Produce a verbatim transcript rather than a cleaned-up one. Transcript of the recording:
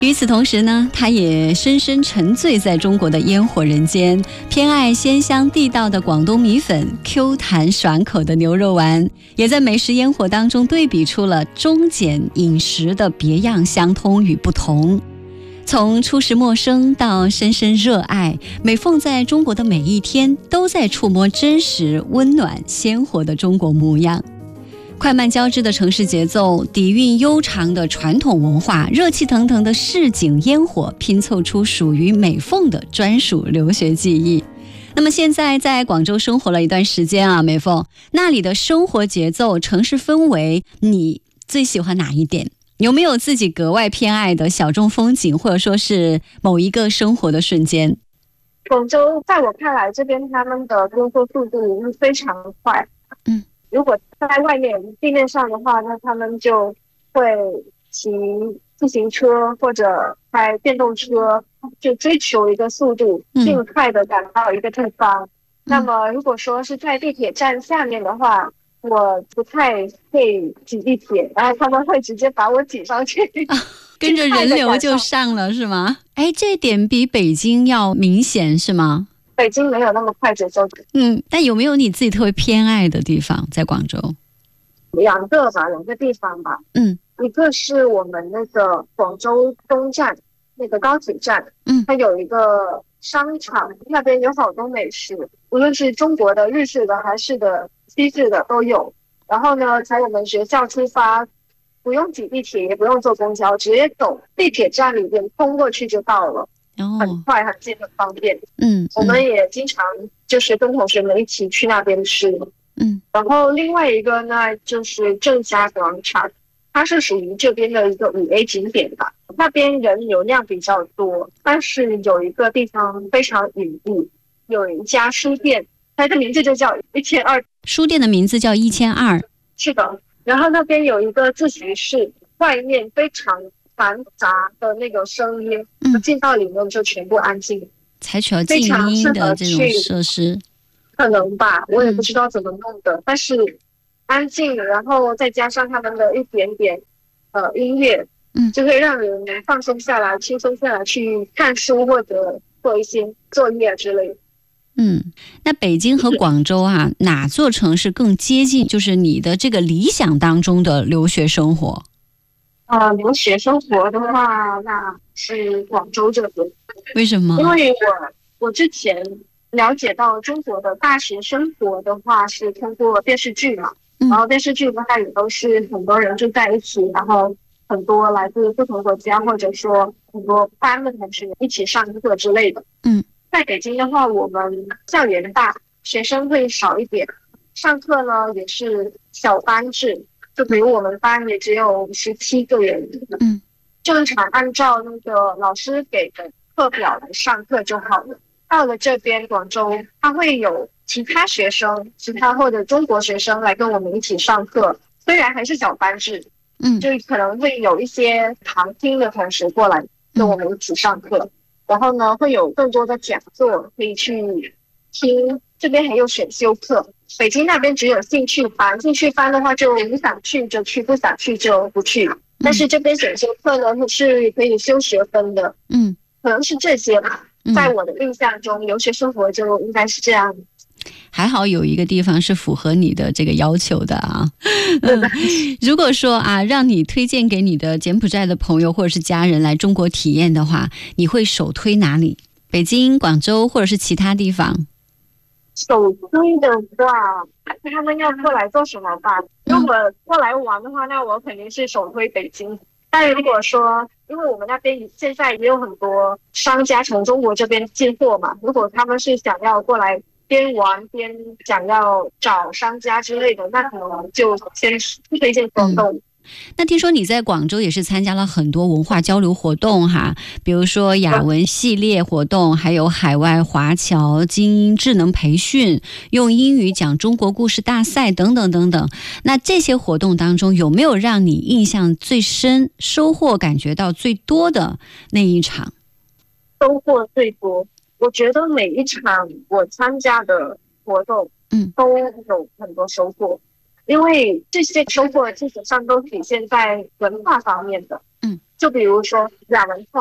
与此同时呢，他也深深沉醉在中国的烟火人间，偏爱鲜香地道的广东米粉、Q 弹爽口的牛肉丸，也在美食烟火当中对比出了中简饮食的别样相通与不同。从初识陌生到深深热爱，美凤在中国的每一天都在触摸真实、温暖、鲜活的中国模样。快慢交织的城市节奏，底蕴悠长的传统文化，热气腾腾的市井烟火，拼凑出属于美凤的专属留学记忆。那么现在在广州生活了一段时间啊，美凤，那里的生活节奏、城市氛围，你最喜欢哪一点？有没有自己格外偏爱的小众风景，或者说是某一个生活的瞬间？ 广州在我看来，这边他们的工作速度是非常快。 嗯。 如果在外面地面上的话，那他们就会骑自行车或者开电动车，就追求一个速度，尽快的赶到一个地方。嗯、那么如果说是在地铁站下面的话，我不太会挤地铁，然后他们会直接把我挤上去，啊、 跟着人流就上了是吗？哎，这点比北京要明显是吗？ 北京没有那么快节奏。 嗯，但有没有你自己特别偏爱的地方在广州？ 两个吧，两个地方吧。嗯，一个是我们那个广州东站那个高铁站，嗯，它有一个商场，那边有好多美食，无论是中国的、日式的、韩式的、西式的都有。然后呢，从我们学校出发，不用挤地铁，也不用坐公交，直接走地铁站里边通过去就到了。哦、很快很近很方便。嗯，我们也经常就是跟同学们一起去那边吃。嗯，然后另外一个呢就是正佳广场，它是属于这边的一个五 A 景点吧，那边人流量比较多，但是有一个地方非常隐蔽，有一家书店，它的名字就叫一千二。 书店的名字叫一千二。 是的，然后那边有一个自习室，外面非常繁杂的那个声音，嗯，进到里面就全部安静， 采取了静音的这种设施， 可能吧，我也不知道怎么弄的，嗯、但是安静，然后再加上他们的一点点呃音乐，嗯，就会让人放松下来、轻松下来，去看书或者做一些作业之类的。 嗯，那北京和广州啊，哪座城市更接近就是你的这个理想当中的留学生活？ 呃，留学生活的话，那是广州这边。 为什么？ 因为我我之前了解到中国的大学生活的话，是通过电视剧嘛，嗯、然后电视剧的话也都是很多人住在一起，然后很多来自不同国家或者说很多班的同学一起上课之类的。嗯，在北京的话，我们校园大，学生会少一点，上课呢也是小班制。就比如我们班也只有十七个人，嗯，正常按照那个老师给的课表来上课就好了。到了这边广州，他会有其他学生、其他或者中国学生来跟我们一起上课，虽然还是小班制，嗯，就可能会有一些旁听的同学过来跟我们一起上课，嗯、然后呢会有更多的讲座可以去听。这边还有选修课，北京那边只有兴趣班，兴趣班的话就你想去就去，不想去就不去。但是这边选修课呢是可以修学分的，嗯，可能是这些吧。在我的印象中，留学生活就应该是这样。 还好有一个地方是符合你的这个要求的啊。嗯、如果说啊，让你推荐给你的柬埔寨的朋友或者是家人来中国体验的话，你会首推哪里？北京、广州或者是其他地方？ 首推的话，他们要过来做什么吧？如果过来玩的话，那我肯定是首推北京。但如果说，因为我们那边现在也有很多商家从中国这边进货嘛，如果他们是想要过来边玩边想要找商家之类的，那可能就先推荐广东。嗯， 那听说你在广州也是参加了很多文化交流活动哈，比如说雅文系列活动，还有海外华侨精英智能培训，用英语讲中国故事大赛等等等等。那这些活动当中，有没有让你印象最深、收获感觉到最多的那一场？ 收获最多，我觉得每一场我参加的活动，嗯，都有很多收获。 因为这些收获基本上都体现在文化方面的。 嗯， 就比如说亚文化。